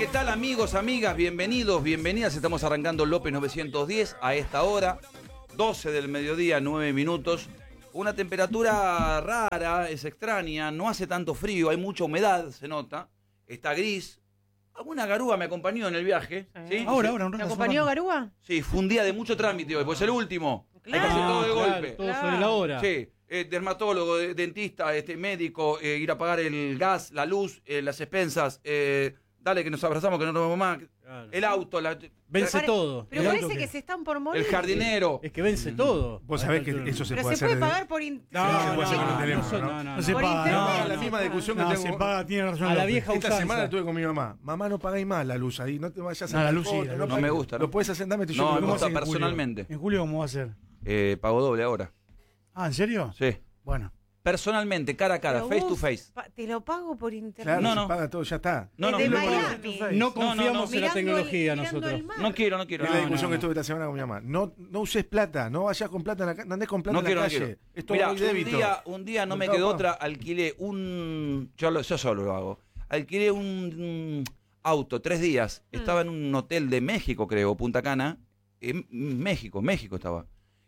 ¿qué tal amigos, amigas? Bienvenidos, bienvenidas. Estamos arrancando López 910 a esta hora, 12 del mediodía, 9 minutos. Una temperatura rara, es extraña, no hace tanto frío, hay mucha humedad, se nota. Está gris. Alguna garúa me acompañó en el viaje. ¿Sí? Ahora, un rato. ¿Te acompañó garúa? Sí, fue un día de mucho trámite hoy, pues el último. Claro. Hay que hacer todo de Claro, golpe. todo sobre la hora. Sí, dermatólogo, dentista, médico, ir a pagar el gas, la luz, las expensas, dale que nos abrazamos, que no nos vemos más. Claro. El auto, Vence todo. Pero El parece auto que se están por morir. el jardinero. Es que vence todo. Vos sabés que eso se Pero puede se hacer. puede pagar por internet. No, se puede hacer con el teléfono, no se Por paga. internet. No, la misma discusión que No, tengo. se paga, tiene razón. A la López. vieja Esta Esta semana semana tuve con mi mamá. Mamá, no pagáis más la luz ahí. No te vayas a No, la hacer luz sí, fotos, la luz no me gusta, ¿no? Lo puedes hacer, dame tu No, me ¿Cómo gusta hace en julio? personalmente. ¿En julio cómo va a ser? Pago doble ahora. Ah, ¿en serio? Sí. Bueno. Personalmente, cara a cara, Pero face vos to face. Te lo pago por internet. Claro, No, se no. paga todo, ya está. No, no, Desde no, Miami. No confiamos no. en la tecnología Mirando nosotros. el mar. no quiero. Es la discusión no. que estuve esta semana con mi mamá. No uses plata, no vayas con plata en la calle, no andes con plata No en quiero, la no calle. quiero. Es todo Mirá, muy débito. un día no me Mercado quedó Pago. otra, alquilé yo solo lo hago. Alquilé un auto 3 días. Estaba en un hotel de México, creo, Punta Cana. En México estaba.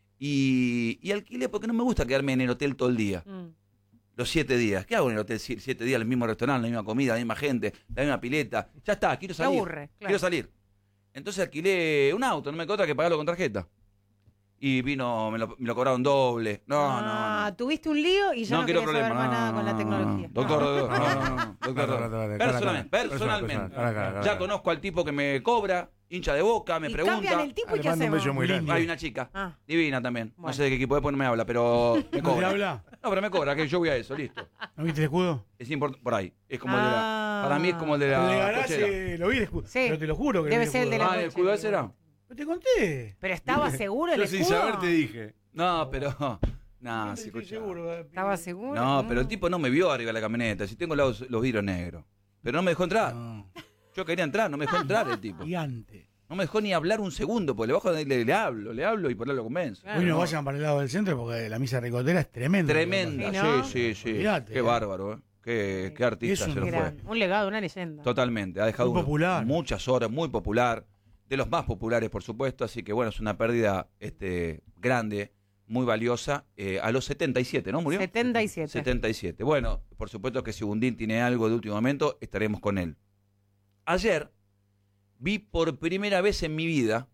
Y alquilé porque no me gusta quedarme en el hotel todo el día. Los 7 días. ¿Qué hago en el hotel 7 días? El mismo restaurante, la misma comida, la misma gente, la misma pileta. Ya está, quiero salir. aburre, claro. Quiero salir. Entonces alquilé un auto, no me quedó otra que pagarlo con tarjeta. Y vino, me lo cobraron doble. No. Tuviste un lío y ya no quiero querías saber problemas. más nada con la tecnología. Doctor, Vale, doctor. Personalmente. Cara. Ya conozco al tipo que me cobra, hincha de boca, me Y pregunta. cambian el tipo y Le ¿qué mando un hacemos? beso muy grande. Hay una chica, Ah. divina también. No Bueno. sé de qué equipo, después no me habla, pero me ¿No te cobra. habla? No, pero me cobra, que yo voy a eso, listo. ¿No viste el escudo? Es importante, por ahí. Es como el de Ah. la. Para mí es como el de El de la. Garaje, cochera. lo vi el escudo. Sí. Pero te lo juro que Debe vi el ser el de escudo. la ¿El escudo ese era? Pero te conté. Pero estaba seguro el Yo escudo. sin saber te dije. No, pero. No, sí, Estoy escuchá. seguro. ¿Estaba seguro? No, pero el tipo no me vio arriba de la camioneta. Si tengo los vidrios negros. Pero no me dejó entrar. No. Yo quería entrar, no me dejó entrar el tipo. Gigante. No me dejó ni hablar un segundo, porque le hablo y por ahí lo convenzo. Claro. Hoy no vayan para el lado del centro porque la misa ricotera es tremenda. Tremenda, Sí, ¿no? sí. Olvídate, Qué bárbaro, ¿eh? Qué artista Es un se nos fue. Gran, un legado, una leyenda. Totalmente, ha dejado Muy popular. muchas horas, muy popular, de los más populares, por supuesto, así que bueno, es una pérdida grande, muy valiosa, a los 77, ¿no? ¿Murió? 77. 77. Bueno, por supuesto que si Bundín tiene algo de último momento, estaremos con él. Ayer vi por primera vez en mi vida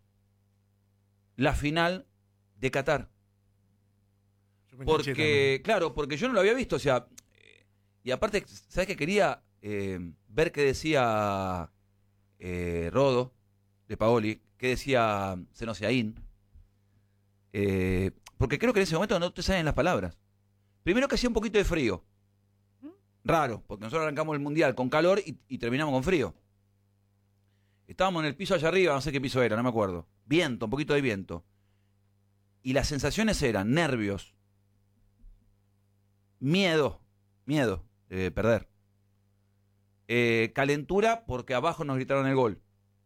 la final de Qatar. Yo me enganché Porque, claro, porque yo no lo había visto, o sea, y aparte, ¿sabes qué quería? Ver qué decía Rodo, de Paoli, qué decía Senosiaín, porque creo que en ese momento no te salen las palabras. Primero que hacía un poquito de frío, raro, porque nosotros arrancamos el Mundial con calor y terminamos con frío. Estábamos en el piso allá arriba, no sé qué piso era, no me acuerdo. Viento, un poquito de viento. Y las sensaciones eran nervios, miedo de perder. Calentura porque abajo nos gritaron el gol.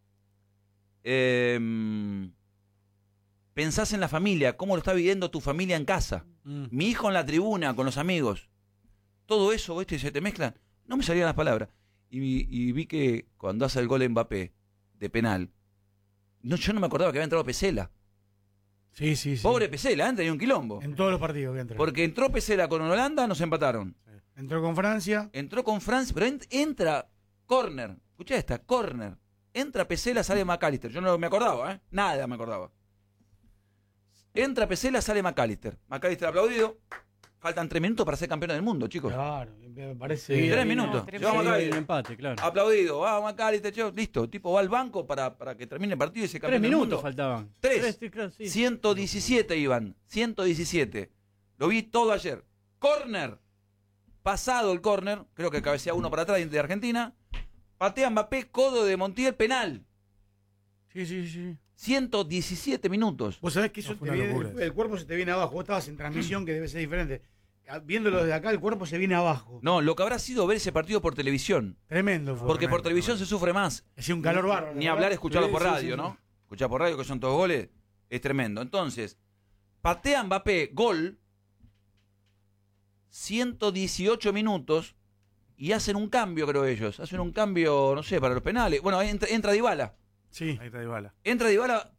Pensás en la familia, cómo lo está viviendo tu familia en casa. Mi hijo en la tribuna, con los amigos. Todo eso, ¿viste? Se te mezclan. No me salían las palabras. Y vi que cuando hace el gol Mbappé de penal, yo no me acordaba que había entrado Pesela. Sí. Pobre Pesela, tenía un quilombo. En todos los partidos que entró. Porque entró Pesela con Holanda, nos empataron. Entró con Francia. Entró con Francia, pero entra córner. Escuchá esta, córner. Entra Pesela, sale McAllister. Yo no me acordaba, nada me acordaba. Entra Pesela, sale McAllister. McAllister aplaudido. Faltan 3 minutos para ser campeón del mundo, chicos. Claro, me parece. Sí, 3 no, minutos. tremendo. Llevamos Sí, McAllister. un empate, claro. Aplaudido. Vamos McAllister, listo. Tipo va al banco para que termine el partido y se 3 campeón del minutos mundo. faltaban. 3. Claro, sí. 117 iban. 117. Lo vi todo ayer. Corner. Pasado el corner. Creo que cabecea uno para atrás de Argentina. Patea Mbappé, codo de Montiel, penal. Sí. 117 minutos. Vos sabés que eso fue te una viene, locura. el cuerpo se te viene abajo. Vos estabas en transmisión que debe ser diferente. Viéndolo desde acá, el cuerpo se viene abajo. No, lo que habrá sido ver ese partido por televisión. Tremendo fue. Porque por tremendo. televisión se sufre más. Hacía un calor bárbaro. Ni ¿verdad? hablar, escucharlo Sí, por sí, radio, sí, ¿no? sí. Escuchar por radio, que son todos goles, es tremendo. Entonces, patea Mbappé, gol, 118 minutos, y hacen un cambio, creo ellos. Hacen un cambio, no sé, para los penales. Bueno, entra Dybala. Sí. Ahí está Dybala. Entra Dybala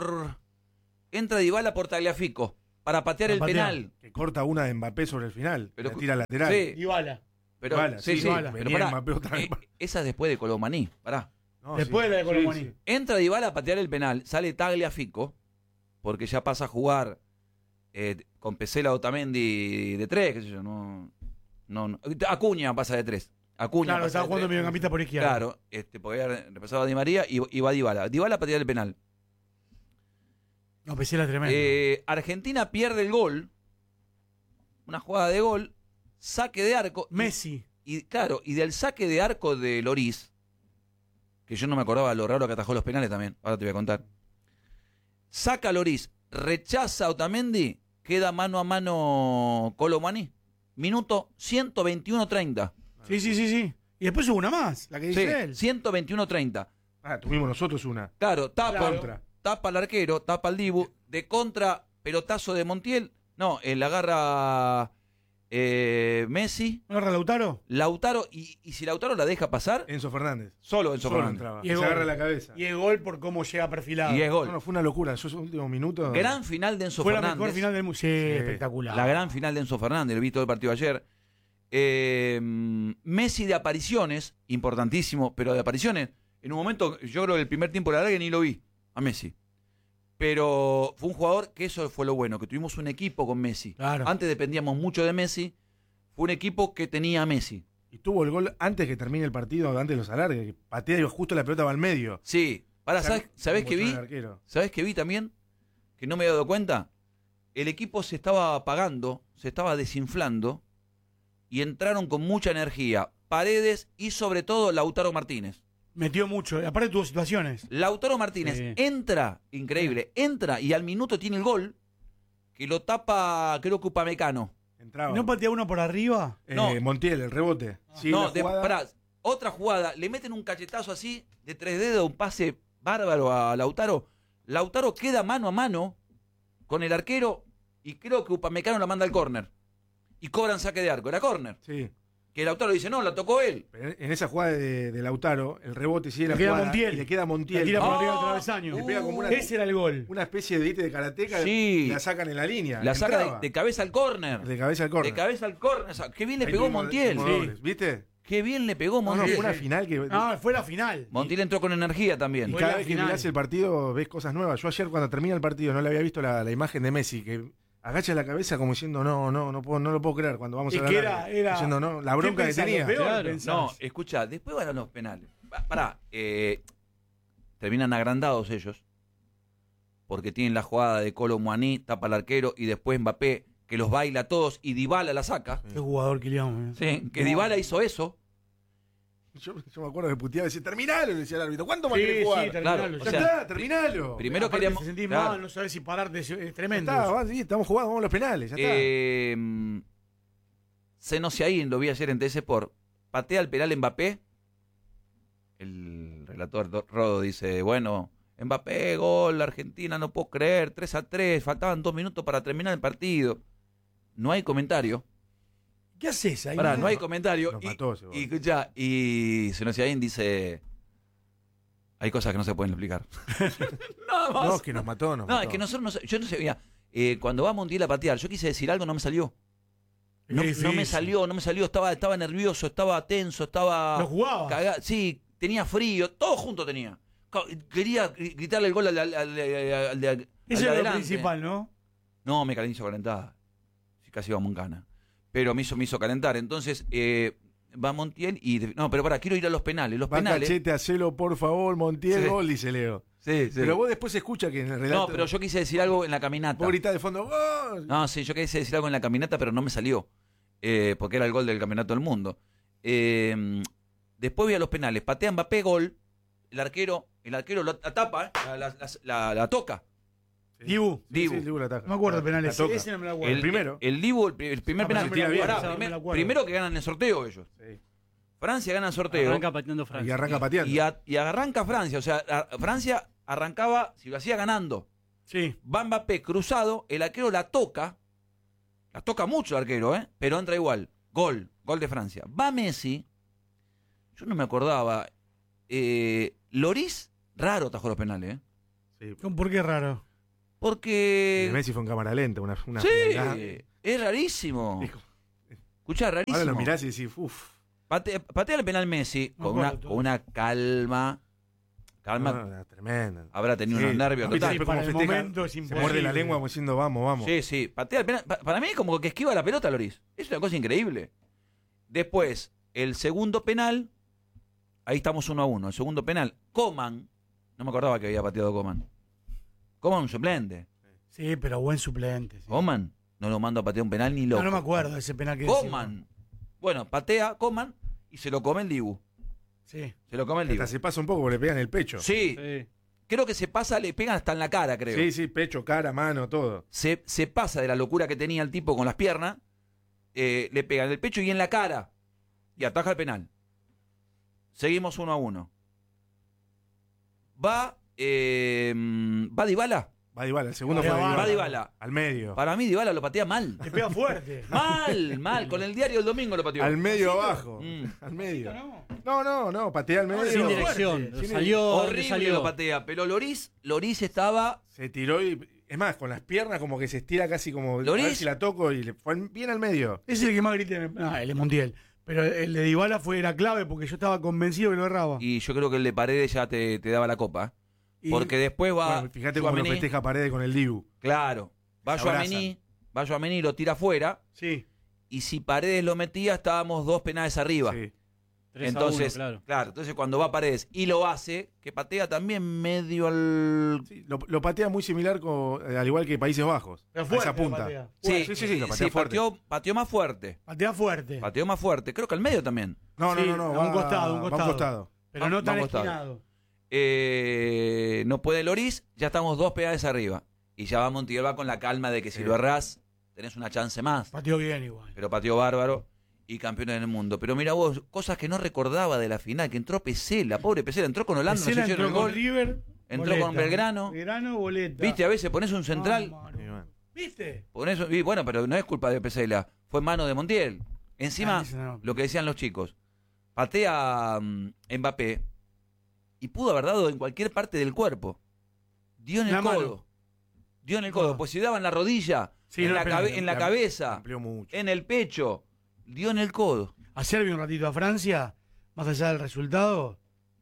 por Tagliafico para patear el Para patear. penal. Que corta una de Mbappé sobre el final. Pero- la tira lateral. Sí. Dybala. Pero, Dybala, sí, sí, sí, Dybala. pero Venía pará, Mbappé otra vez. esa es después de Colomaní, pará. No, Después de la de Colomani. Entra Dybala a patear el penal, sale Tagliafico, porque ya pasa a jugar con Pesela Otamendi de 3, qué sé yo, no. Acuña pasa de 3. Acuña Claro, pasa estaba de jugando 3. mediocampista por izquierda. Claro, porque había repasado a Di María y va Dybala. Dybala a patear el penal. No, Pesela tremendo. Argentina pierde el gol, una jugada de gol, saque de arco. Messi. Y claro, y del saque de arco de Loris, que yo no me acordaba lo raro que atajó los penales también, ahora te voy a contar. Saca a Loris, rechaza a Otamendi, queda mano a mano Colomani. Minuto 121:30. Sí. Y después hubo una más, la que Sí, dice él. 121:30. Tuvimos nosotros una. Claro, Claro. tapa al arquero, tapa al Dibu, de contra, pelotazo de Montiel. No, la agarra Messi, ¿No agarra Lautaro? Lautaro, y si Lautaro la deja pasar, Enzo Fernández. solo Enzo Solo Fernández. entraba. Y Se es agarra gol. la cabeza. Y el gol por cómo llega perfilado. Y es gol. No, fue una locura. Esos últimos minutos. Gran final de Enzo Fue la Fernández. mejor final del mundo. Sí, espectacular. La gran final de Enzo Fernández, lo vi todo el partido ayer. Messi de apariciones, importantísimo, pero de apariciones. En un momento, yo creo que el primer tiempo de la larga ni lo vi a Messi. Pero fue un jugador que eso fue lo bueno, que tuvimos un equipo con Messi. Claro. Antes dependíamos mucho de Messi. Fue un equipo que tenía a Messi. Y tuvo el gol antes que termine el partido, antes de los alargues. Que patea y justo la pelota va al medio. Sí. Ahora, ¿sabés Como qué vi? el arquero. ¿Sabés qué vi también? Que no me he dado cuenta. El equipo se estaba apagando, se estaba desinflando y entraron con mucha energía Paredes y sobre todo Lautaro Martínez. Metió mucho. Aparte tuvo situaciones. Lautaro Martínez Sí. entra, increíble, entra y al minuto tiene el gol que lo tapa, creo que Upamecano. Entraba. ¿No patea uno por arriba? No. Montiel, el rebote. Sí, No, la jugada. pará, otra jugada, le meten un cachetazo así de 3 dedos, un pase bárbaro a Lautaro. Lautaro queda mano a mano con el arquero y creo que Upamecano la manda al córner. Y cobran saque de arco, era córner. Sí. Que Lautaro dice, no, la tocó él. Pero en esa jugada de Lautaro, el rebote sigue la Le queda jugada Montiel. y le queda La Montiel. tira por Ah, arriba del travesaño. Le pega como una- Ese era el gol. Una especie de karateca. Sí. La sacan en la línea. La saca Entraba. de cabeza al córner. De cabeza al córner. De cabeza al córner. O sea, qué bien le Ahí pegó tuvimos- Montiel. tuvimos Sí. dobles, ¿Viste? Qué bien le pegó No, no, Montiel. fue una final que. No, fue la final. Montiel entró con energía también. Y Fue cada la vez que final. mirás el partido ves cosas nuevas. Yo ayer cuando termina el partido no le había visto la imagen de Messi que agacha la cabeza como diciendo no lo puedo creer cuando vamos Es a la que larga. era- Diciendo no, la ¿Qué bronca que pensás, tenía. lo peor Claro. pensás? No, escucha, después van a los penales. Pará, terminan agrandados ellos. Porque tienen la jugada de Colo Muaní, tapa al arquero y después Mbappé, que los baila a todos y Dybala la saca. Qué jugador que liamos. Sí, que Dybala hizo eso. Yo me acuerdo que puteaba y decía, terminalo, le decía el árbitro. ¿Cuánto más Sí, querés sí, jugar? terminalo. Claro, Ya o sea, está, terminalo. Primero Aparte queríamos. te sentís claro. mal, no sabes si pararte, es Ya tremendo. está, eso. sí, estamos jugando, vamos a los penales, ya está. Senosiaín, lo vi ayer en TS Sport, patea el penal Mbappé. El relator Rodo dice, bueno, Mbappé, gol, Argentina, no puedo creer, 3-3, faltaban 2 minutos para terminar el partido. No hay comentario. ¿Qué haces ahí? Pará, no hay comentario. Nos mató ese gol. Y escuchá, y Senosiaín dice, hay cosas que no se pueden explicar. Nada más. No, es que nos mató, No, es que nosotros no, yo no sabía. Cuando va Montiel a patear, yo quise decir algo, no me salió. No, Qué no me difícil. salió, estaba nervioso, estaba tenso, estaba ¿Lo jugaba? sí, tenía frío, todo junto tenía. Quería gritarle el gol al de Eso es lo adelante. principal, ¿no? No, me hizo calentar. Sí, casi iba a Moncana. Pero me hizo calentar. Entonces, va Montiel y... No, pero pará, quiero ir a los penales. Los Va penales... Cachete, hacelo por favor, Montiel, Sí. gol, dice Leo. Sí, sí. Pero vos después escuchas que en el relato... No, pero yo quise decir algo en la caminata. Vos gritás de fondo, ¡gol! No, sí, yo quise decir algo en la caminata, pero no me salió. Porque era el gol del campeonato del mundo. Después voy a los penales. Patea Mbappé, gol. El arquero la tapa, la toca. Sí. Dibu. Dibu. Sí, Dibu la ataca. No me acuerdo de penales. La toca. Ese no me lo acuerdo. El primero. El Dibu, el primer Ah, penal. pero se tira bien, Pará, esa no me la acuerdo. primero que ganan el sorteo ellos. Sí. Francia gana el sorteo. Arranca pateando Y Francia. arranca pateando. Y arranca Francia. O sea, Francia arrancaba, si lo hacía ganando. Sí. Va Mbappé cruzado, el arquero la toca mucho el arquero, pero entra igual. Gol de Francia. Va Messi, yo no me acordaba. Loris, raro atajó los penales, Sí. ¿Por qué raro? Porque... Messi fue en cámara lenta, una Sí, frialdad. es rarísimo. Dijo- Escuchá, rarísimo. Ahora lo mirás y decís, uff. Patea el penal Messi Me con acuerdo todo. una calma. Tremenda. Habrá tenido Sí, unos nervios ¿viste? totales. Después para como el festeja, momento es se imposible. muerde la lengua como diciendo, vamos. Sí, patea el penal. Para mí como que esquiva la pelota, Loris. Es una cosa increíble. Después, el segundo penal. Ahí estamos 1-1. El segundo penal. Coman. No me acordaba que había pateado Coman. Coman un suplente. Sí, pero buen suplente. sí. Coman. No lo mando a patear un penal ni loco. No me acuerdo de ese penal que decimos. Coman. Bueno, patea Coman y se lo come el Dibu. Sí. Se lo come el Dibu. Hasta se pasa un poco porque le pegan el pecho. Sí, Sí. creo que se pasa, le pegan hasta en la cara, creo. Sí, pecho, cara, mano, todo. Se pasa de la locura que tenía el tipo con las piernas, le pegan en el pecho y en la cara. Y ataja el penal. Seguimos 1-1. Va Dybala. Va Dybala, el segundo Va fue Dybala. Va Dybala. Al medio. Para mí Dybala lo patea mal. Le pega fuerte. Mal. Con el diario del domingo lo pateó. Al medio abajo. Mm. Al medio. ¿No? No, patea al medio. No, Sin fuerte. dirección. Sin- Salió. Horrible salió. lo patea. Pero Loris estaba... Se tiró y. Es más, con las piernas como que se estira casi como. Loris. A ver si la toco y le fue bien al medio. Es el que más grité. El de Montiel. Pero el de Dybala era clave porque yo estaba convencido que lo erraba. Y yo creo que el de Paredes ya te daba la copa. Y- Porque después va... Bueno, fíjate cómo lo Tchouaméni. festeja Paredes con el Dibu. Claro. Va Se abrazan. Tchouaméni lo tira afuera. Sí. Y si Paredes lo metía, estábamos 2 penales arriba. Sí. 3-1, Entonces, claro. entonces cuando va Paredes y lo hace, que patea también medio al... Sí, lo patea muy similar al igual que Países Bajos. Pero a fuerte esa lo punta. patea. Sí, lo patea fuerte. pateó más fuerte. Patea fuerte. Pateó más fuerte. Creo que al medio también. No, Sí, no. a un costado, va a un costado. Pero no tan Vamos, Tado. esquinado. No puede Loris, ya estamos 2 penales arriba. Y ya va Montiel va con la calma de que si Sí. lo errás, tenés una chance más. Pateó bien igual. Pero pateó bárbaro y campeón del mundo. Pero mira vos, cosas que no recordaba de la final, que entró Pesela, pobre Pesela, entró con Holanda, no Pesela se hicieron entró el con gol. River. Entró Boleta. con Belgrano. Belgrano, boleta. Viste, a veces pones un central, Vamos, Y bueno. ¿Viste? y bueno, pero no es culpa de Pesela, fue mano de Montiel. Encima, Ah, eso no. lo que decían los chicos, patea Mbappé y pudo haber dado en cualquier parte del cuerpo. Dio en el La mano. codo. Dio en el codo, Ah. pues si daba en la rodilla, Sí, en, no, la, espera, cabe- en la cabeza, Amplió mucho. en el pecho, dio en el codo. Ayer vi un ratito a Francia, más allá del resultado,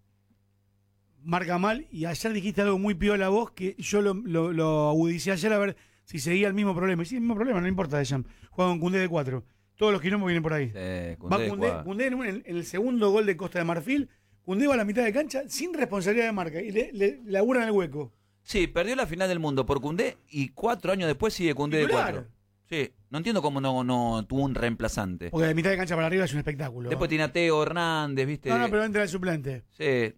marca mal, y ayer dijiste algo muy piola vos, que yo lo agudicé ayer a ver si seguía el mismo problema. Y sí, el mismo problema, no importa, Deschamps. Juega con Koundé de 4. Todos los quilombos vienen por ahí. Koundé Va de Koundé, cuadro. Koundé en el segundo gol de Costa de Marfil, Koundé va a la mitad de cancha sin responsabilidad de marca y le laburan el hueco. Sí, perdió la final del mundo por Koundé y 4 años después sigue Koundé de Titular. 4. Sí, no entiendo cómo no tuvo un reemplazante. Porque de mitad de cancha para arriba es un espectáculo. Después tiene a Teo Hernández, ¿viste? No, pero entra el suplente. Sí.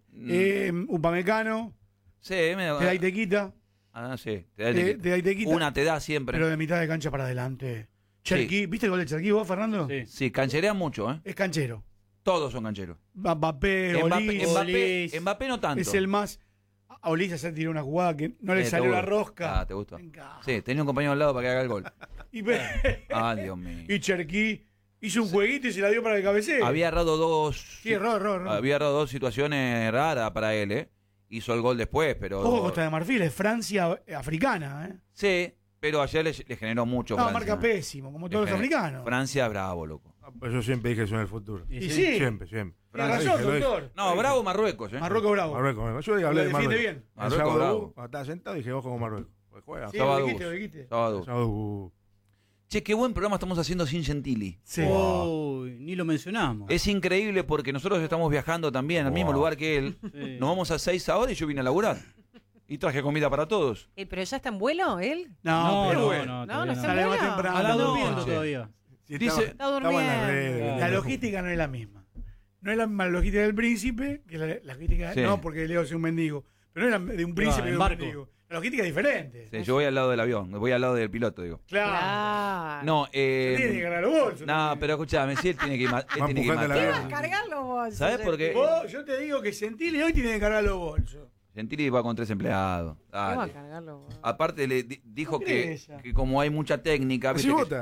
Upamecano, Sí, medio... te da y te quita, sí. Te te da y te quita. Una te da siempre. Pero de mitad de cancha para adelante. Cherquí, ¿viste el gol de Cherquí vos, Fernando? Sí. Sí, cancherean mucho, ¿eh? Es canchero. Todos son cancheros. Mbappé, Olís, Mbappé no tanto. es el más... A Olís ayer tiró una jugada que no le ¿te salió la gustó? rosca. Ah, ¿te gustó? Venga. Sí, tenía un compañero al lado para que haga el gol. Y, Ay, Dios mío. y Cherquí hizo un jueguito y se la dio para el cabeceo. Había errado dos... Sí, error. Había errado 2 situaciones raras para él, ¿eh? Hizo el gol después, pero... Ojo, Costa de Marfil, es Francia africana, ¿eh? Sí, pero ayer le generó mucho No, Francia. marca pésimo, como todos los africanos. Francia es bravo, loco. Pues yo siempre dije que son el futuro. Y sí, Siempre. tiene Francia, razón, lo dije. doctor. No, bravo Marruecos, ¿eh? Marruecos bravo. Marruecos. Yo Lo hablé de defiende Marruecos. bien. Marruecos El sábado, bravo. cuando estaba sentado dije, ojo con Marruecos. Pues juega. Sí, Sábado. lo dijiste. Sábado. El sábado, Che, qué buen programa estamos haciendo sin Gentili. Sí. Uy, ni lo mencionamos. Es increíble porque nosotros estamos viajando también al mismo lugar que él. Sí. Nos vamos a 6 ahora y yo vine a laburar. Y traje comida para todos. ¿Pero ya está en vuelo él? No, No, pero no, bueno. no, No, todavía no está Sale en más vuelo. temprano. Está No, durmiendo che. todavía. Sí, Dice- Está estaba en las durmiendo. redes. La logística no es la misma. No es la misma logística del príncipe que la logística. Sí. No, porque Leo es un mendigo. Pero no es la de un príncipe y de en un barco. mendigo. La logística es diferente. Sí, yo voy al lado del avión, voy al lado del piloto, digo. Claro. Claro. No, Tiene que ganar los bolsos. no, pero escúchame, sí, él tiene que ir Va empujando la ¿Qué vida. vas a cargar los bolsos? ¿Sabes por qué? Yo te digo que Gentili hoy tiene que cargar los bolsos. Gentili va con 3 empleados. ¿Qué vas a Dale. cargar los bolsos? Aparte dijo ¿Cómo cree que ella? como hay mucha técnica, Así ¿viste? vota.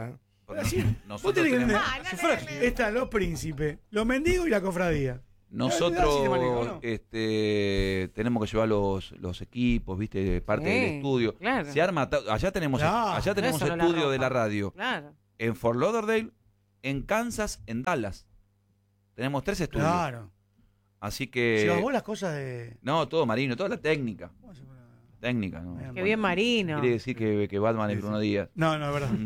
Porque Así, nosotros vos tenés que tenemos, entender. Sufragio. Están los príncipes, los mendigos y la cofradía. nosotros Así se maneja, ¿o no? tenemos que llevar los equipos, viste, parte del Sí, estudio. claro. Se arma, allá tenemos, Claro. estudio Eso no la de la ropa. radio. Claro. En Fort Lauderdale, en Kansas, en Dallas. Tenemos 3 estudios. Claro. Así Llevas que... vos las cosas de. No, todo marino, toda la técnica. Técnica, ¿no? Bien. Qué bien Marino. Quiere decir que Batman es Bruno Díaz. No, no, es verdad.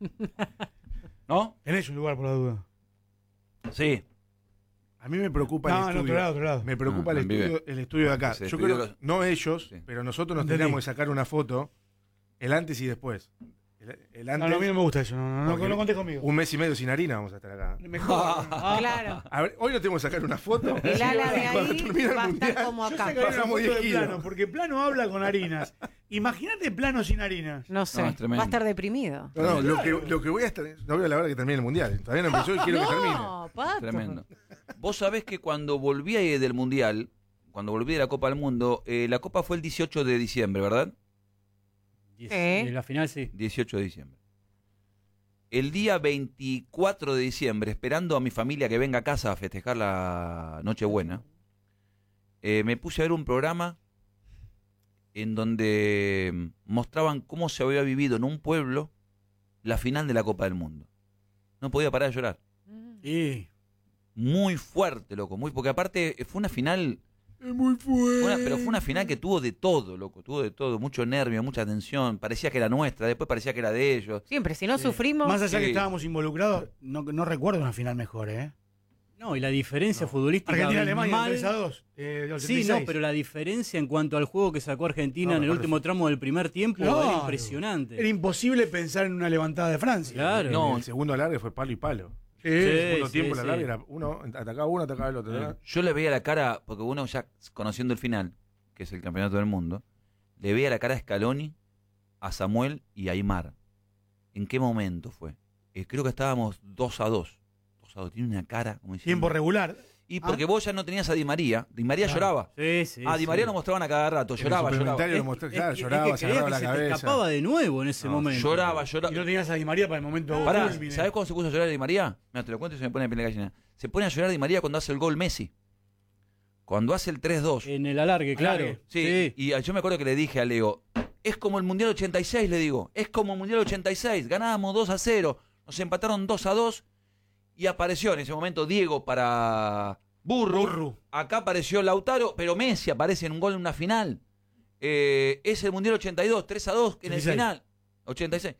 ¿No? Tenés un lugar por la duda. Sí. A mí me preocupa No, el en estudio. otro lado. Me preocupa Ah, el vive. estudio de acá. Ese Yo estudio creo, los- no ellos, Sí. pero nosotros nos Entendí. tendríamos que sacar una foto, el antes y después. El No, antes, no, a mí no me gusta eso. No Porque contés conmigo. un mes y medio sin harina vamos a estar acá. Mejor. Claro. A ver, hoy nos tenemos que sacar una foto. El ala de Cuando ahí termine el va a estar mundial, como Yo acá. sacaría una Bajamos foto 10 de kilos. Plano, porque Plano habla con harinas. Imagínate Plano sin harinas. No sé. No, es tremendo. Va a estar deprimido. No, lo que voy a estar. No veo la hora que termine el mundial. Todavía no empezó y quiero que termine. No, Pato. Tremendo. Vos sabés que cuando volví ahí del Mundial, cuando volví de la Copa del Mundo, la Copa fue el 18 de diciembre, ¿verdad? En la final sí. 18 de diciembre. El día 24 de diciembre, esperando a mi familia que venga a casa a festejar la Nochebuena, me puse a ver un programa en donde mostraban cómo se había vivido en un pueblo la final de la Copa del Mundo. No podía parar de llorar. Y. Muy fuerte, loco, porque aparte fue una final, Es muy fuerte. pero fue una final que tuvo de todo, loco, tuvo de todo, mucho nervio, mucha tensión, parecía que era nuestra, después parecía que era de ellos. Siempre, si no sufrimos. Más allá Sí. que estábamos involucrados, no recuerdo una final mejor, ¿eh? No, y la diferencia futbolística. Argentina-Alemania, abismal. 3-2. Del Sí, 86. no, pero la diferencia en cuanto al juego que sacó Argentina No, en el me último parece. tramo del primer tiempo Claro. era impresionante. Era imposible pensar en una levantada de Francia. Claro. No, El segundo alargue fue palo y palo. Sí. El Sí, segundo tiempo sí. el alargue era uno, atacaba el otro. ¿verdad? Yo le veía la cara, porque uno ya conociendo el final, que es el campeonato del mundo, le veía la cara a Scaloni, a Samuel y a Aimar. ¿En qué momento fue? Creo que estábamos 2-2. 2-2. Tiene una cara como diciendo... Tiempo regular. Y porque vos ya no tenías a Di María. Di María Claro. lloraba. Sí, sí. Di María lo mostraban a cada rato. En el Lloraba. suplementario Es- lo mostró, es claro, que- lloraba, es que se creía agarraba que la se te cabeza. escapaba de nuevo en ese No, momento. Lloraba. Y no tenías a Di María para el momento. Pará, culmine. ¿sabés cuándo se puso a llorar Di María? Mira, te lo cuento y se me pone la piel de gallina. Se pone a llorar Di María cuando hace el gol Messi. Cuando hace el 3-2. En el alargue, claro. Alargue. Sí, y yo me acuerdo que le dije a Leo, es como el Mundial 86, le digo, es como el Mundial 86, ganábamos 2-0, nos empataron 2-2 y apareció en ese momento Diego para Burru. Acá apareció Lautaro, pero Messi aparece en un gol en una final. Es el Mundial 82, 3-2 en el 86. final. 86.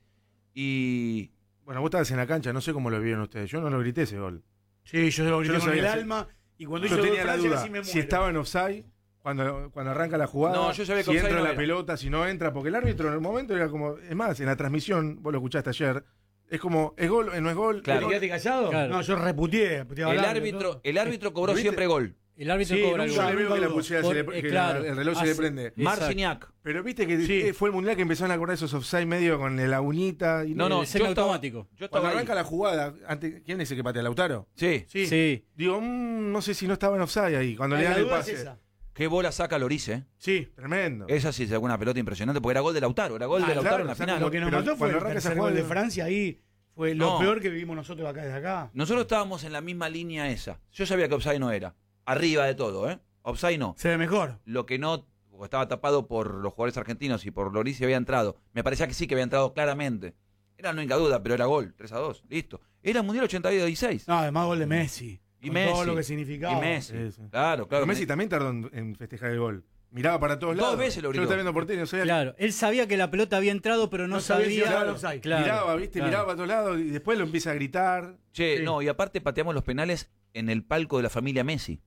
Y Bueno, vos estabas en la cancha, no sé cómo lo vieron ustedes. Yo no lo grité ese gol. Sí, yo lo grité Yo no con el sabía si- alma. Y cuando Yo hizo tenía gol la Francia, duda casi me si muero. estaba en offside cuando arranca la jugada, No, yo sabía que si offside entra no la era. pelota, si no entra, porque el árbitro en el momento era como, es más, en la transmisión, vos lo escuchaste ayer, es como, ¿es gol o no es gol? Claro. ¿Te quedaste callado? Claro. No, yo reputeé. el árbitro cobró ¿Viste? siempre gol. El árbitro Sí, cobra el nunca Yo gol. le veo que la pulsera se le- Por- que claro, el reloj se le hace- prende. Exacto. Marciniak. Pero viste que Sí. fue el mundial que empezaron a acordar esos offside medio con la uñita. Y No, El semiautomático. Yo estaba Cuando ahí. arranca la jugada, ¿quién es el que patea? ¿Lautaro? Sí. Sí. Sí. Digo, no sé si no estaba en offside ahí, cuando le La dan el duda es pase. esa. Qué bola saca Lorice, Sí. Tremendo. Esa sí sacó una pelota impresionante porque era gol de Lautaro, era gol de claro, Lautaro en la exacto, final. Lo que nos Pero mató fue cuando el arranca esa tercer gol de jugada- Francia. Ahí fue lo No. peor que vivimos nosotros acá desde acá. Nosotros estábamos en la misma línea esa. Yo sabía que offside no era. Arriba de todo, ¿eh? Offside no. Se ve mejor. Lo que no, porque estaba tapado por los jugadores argentinos y por Lorice había entrado. Me parecía que sí que había entrado claramente. Era la única duda, pero era gol. 3-2. Listo. Era el Mundial 86. No, además gol de Messi. Y Con Messi. todo lo que significaba. Y Messi. Sí, sí. Claro, claro. Pero Messi también tardó en festejar el gol. Miraba para todos Dos lados. veces lo Yo gritó. estaba viendo por tele, no sabía. Claro, él sabía que la pelota había entrado, pero no, No sabía si sabía. iba al offside. Claro, Miraba, ¿viste? claro. Miraba para todos lados y después lo empieza a gritar. Che, Sí. no, y aparte pateamos los penales en el palco de la familia Messi.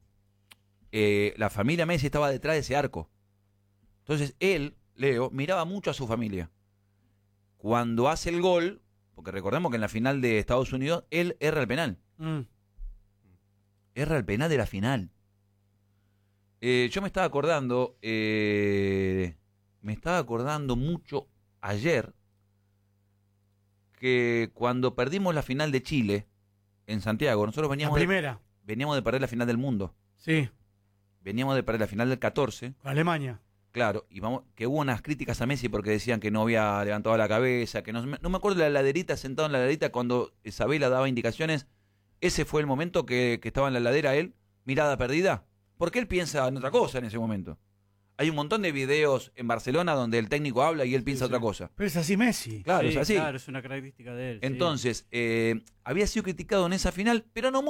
La familia Messi estaba detrás de ese arco. Entonces él, Leo, miraba mucho a su familia. Cuando hace el gol, porque recordemos que en la final de Estados Unidos, él erra el penal. Erra el penal de la final. Yo me estaba acordando mucho ayer que cuando perdimos la final de Chile en Santiago, nosotros La veníamos primera. de perder la final del mundo. Sí. Veníamos de perder la final del 14 Con Alemania. Claro, y que hubo unas críticas a Messi porque decían que no había levantado la cabeza, que no me acuerdo de la laderita, sentado en la laderita cuando Isabela daba indicaciones. Ese fue el momento que estaba en la ladera él, mirada perdida, porque él piensa en otra cosa en ese momento. Hay un montón de videos en Barcelona donde el técnico habla y él piensa otra cosa. Pero es así Messi. Claro, Sí, es así. Claro, es una característica de él. Sí. Entonces, había sido criticado en esa final, pero no